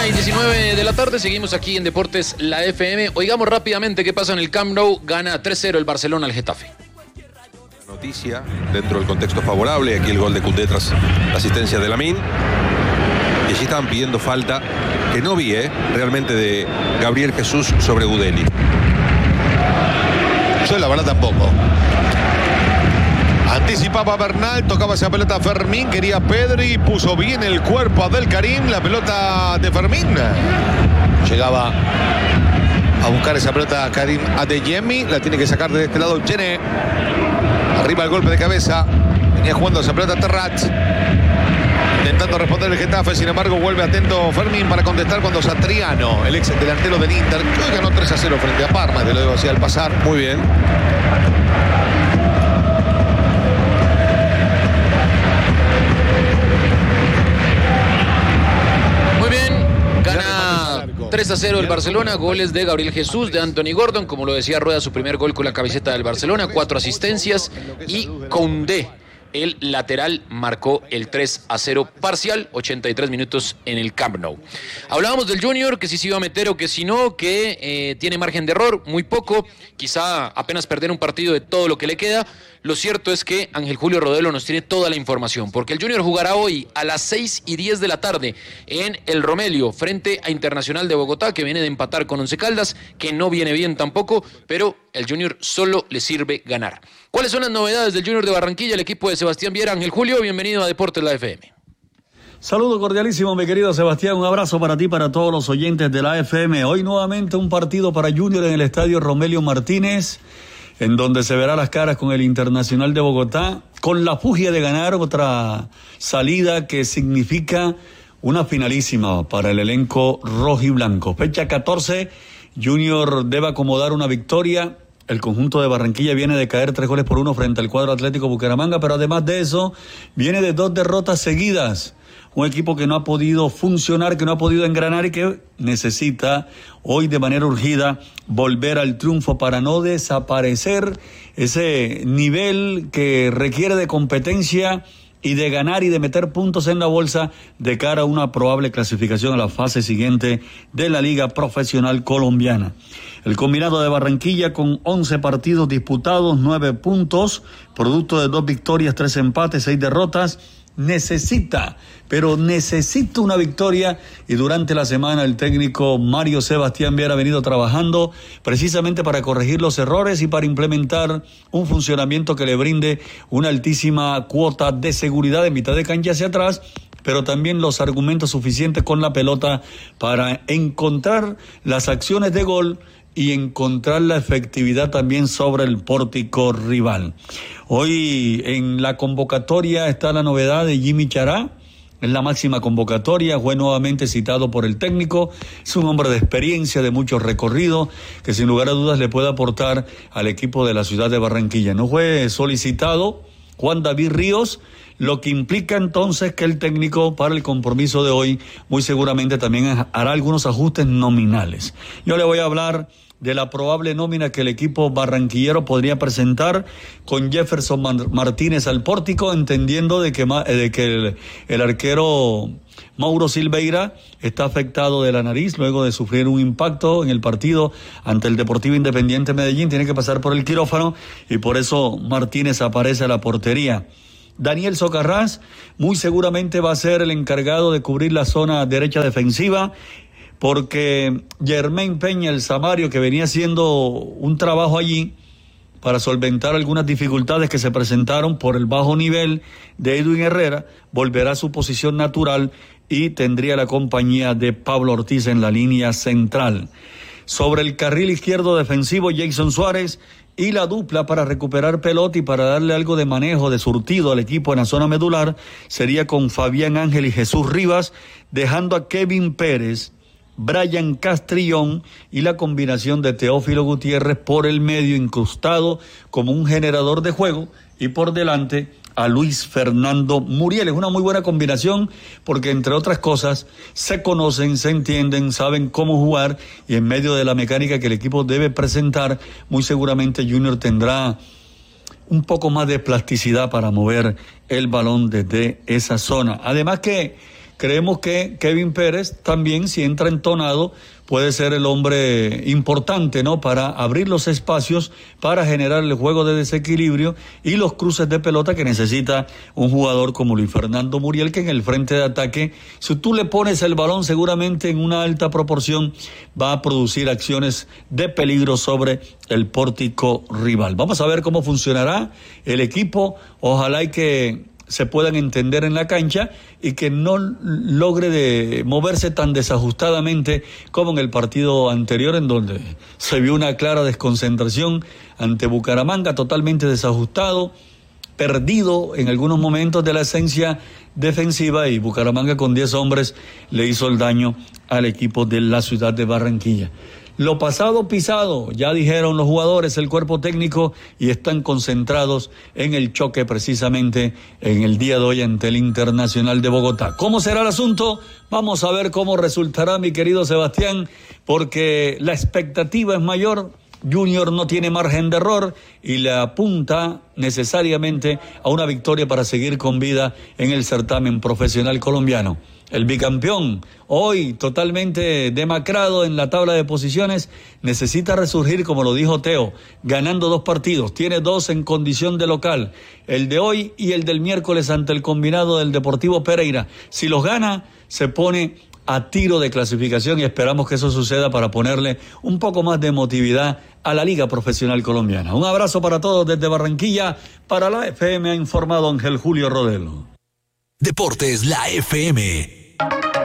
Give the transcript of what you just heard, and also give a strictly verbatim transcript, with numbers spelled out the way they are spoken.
Una y diecinueve de la tarde, seguimos aquí en Deportes La F M. Oigamos rápidamente qué pasa en el Camp Nou. Gana tres cero el Barcelona al Getafe. Noticia dentro del contexto favorable, aquí el gol de Koundé tras la asistencia de Lamine. Y allí estaban pidiendo falta, que no vi, ¿eh? realmente, de Gabriel Jesús sobre Gudeli. Yo la verdad tampoco. Anticipaba Bernal, tocaba esa pelota a Fermín, quería Pedri, puso bien el cuerpo a Abdelkarim, la pelota de Fermín. Llegaba a buscar esa pelota a Karim Adeyemi, la tiene que sacar de este lado Chene. Arriba el golpe de cabeza, venía jugando esa pelota Terrat. Intentando responder el Getafe, sin embargo vuelve atento Fermín para contestar cuando Satriano, el ex delantero del Inter, que hoy ganó tres a cero frente a Parma, te lo digo así al pasar. Muy bien. tres a cero el Barcelona, goles de Gabriel Jesús, de Anthony Gordon, como lo decía Rueda, su primer gol con la camiseta del Barcelona, cuatro asistencias, y Koundé, el lateral, marcó el tres a cero parcial, ochenta y tres minutos en el Camp Nou. Hablábamos del Junior, que si se iba a meter o que si no, que eh, tiene margen de error, muy poco, quizá apenas perder un partido de todo lo que le queda. Lo cierto es que Ángel Julio Rodelo nos tiene toda la información, porque el Junior jugará hoy a las seis y diez de la tarde en el Romelio, frente a Internacional de Bogotá, que viene de empatar con Once Caldas, que no viene bien tampoco, pero el Junior solo le sirve ganar. ¿Cuáles son las novedades del Junior de Barranquilla, el equipo de Sebastián Viera? Ángel Julio, bienvenido a Deportes La F M. Saludo cordialísimo, mi querido Sebastián, un abrazo para ti, para todos los oyentes de la F M. Hoy nuevamente un partido para Junior en el estadio Romelio Martínez, en donde se verá las caras con el Internacional de Bogotá, con la fugia de ganar, otra salida que significa una finalísima para el elenco rojiblanco. Fecha catorce, Junior debe acomodar una victoria. El conjunto de Barranquilla viene de caer tres goles por uno frente al cuadro Atlético Bucaramanga, pero además de eso, viene de dos derrotas seguidas. Un equipo que no ha podido funcionar, que no ha podido engranar y que necesita hoy de manera urgida volver al triunfo para no desaparecer ese nivel que requiere de competencia y de ganar y de meter puntos en la bolsa de cara a una probable clasificación a la fase siguiente de la Liga Profesional Colombiana. El combinado de Barranquilla, con once partidos disputados, nueve puntos, producto de dos victorias, tres empates, seis derrotas, necesita, pero necesita una victoria, y durante la semana el técnico Mario Sebastián Viera ha venido trabajando precisamente para corregir los errores y para implementar un funcionamiento que le brinde una altísima cuota de seguridad de mitad de cancha hacia atrás, pero también los argumentos suficientes con la pelota para encontrar las acciones de gol y encontrar la efectividad también sobre el pórtico rival. Hoy en la convocatoria está la novedad de Jimmy Chará, es la máxima convocatoria, fue nuevamente citado por el técnico, es un hombre de experiencia, de mucho recorrido, que sin lugar a dudas le puede aportar al equipo de la ciudad de Barranquilla. No fue solicitado Juan David Ríos, lo que implica entonces que el técnico para el compromiso de hoy muy seguramente también hará algunos ajustes nominales. Yo le voy a hablar de la probable nómina que el equipo barranquillero podría presentar, con Jefferson Martínez al pórtico, entendiendo de que, de que el, el arquero Mauro Silveira está afectado de la nariz luego de sufrir un impacto en el partido ante el Deportivo Independiente Medellín, tiene que pasar por el quirófano y por eso Martínez aparece a la portería. Daniel Socarrás muy seguramente va a ser el encargado de cubrir la zona derecha defensiva, porque Germain Peña, el Samario, que venía haciendo un trabajo allí para solventar algunas dificultades que se presentaron por el bajo nivel de Edwin Herrera, volverá a su posición natural y tendría la compañía de Pablo Ortiz en la línea central. Sobre el carril izquierdo defensivo, Jason Suárez, y la dupla para recuperar pelota y para darle algo de manejo, de surtido al equipo en la zona medular, sería con Fabián Ángel y Jesús Rivas, dejando a Kevin Pérez, Brian Castrillón y la combinación de Teófilo Gutiérrez por el medio, incrustado como un generador de juego, y por delante a Luis Fernando Muriel. Es una muy buena combinación porque, entre otras cosas, se conocen, se entienden, saben cómo jugar, y en medio de la mecánica que el equipo debe presentar, muy seguramente Junior tendrá un poco más de plasticidad para mover el balón desde esa zona. Además que creemos que Kevin Pérez también, si entra entonado, puede ser el hombre importante, ¿no? Para abrir los espacios, para generar el juego de desequilibrio y los cruces de pelota que necesita un jugador como Luis Fernando Muriel, que en el frente de ataque, si tú le pones el balón seguramente en una alta proporción, va a producir acciones de peligro sobre el pórtico rival. Vamos a ver cómo funcionará el equipo, ojalá y que se puedan entender en la cancha y que no logre de moverse tan desajustadamente como en el partido anterior, en donde se vio una clara desconcentración ante Bucaramanga, totalmente desajustado, perdido en algunos momentos de la esencia defensiva, y Bucaramanga con diez hombres le hizo el daño al equipo de la ciudad de Barranquilla. Lo pasado pisado, ya dijeron los jugadores, el cuerpo técnico, y están concentrados en el choque precisamente en el día de hoy ante el Internacional de Bogotá. ¿Cómo será el asunto? Vamos a ver cómo resultará, mi querido Sebastián, porque la expectativa es mayor. Junior no tiene margen de error y le apunta necesariamente a una victoria para seguir con vida en el certamen profesional colombiano. El bicampeón, hoy totalmente demacrado en la tabla de posiciones, necesita resurgir, como lo dijo Teo, ganando dos partidos. Tiene dos en condición de local, el de hoy y el del miércoles ante el combinado del Deportivo Pereira. Si los gana, se pone a tiro de clasificación y esperamos que eso suceda para ponerle un poco más de emotividad a la Liga Profesional Colombiana. Un abrazo para todos desde Barranquilla. Para la F M ha informado Ángel Julio Rodelo. Deportes La F M.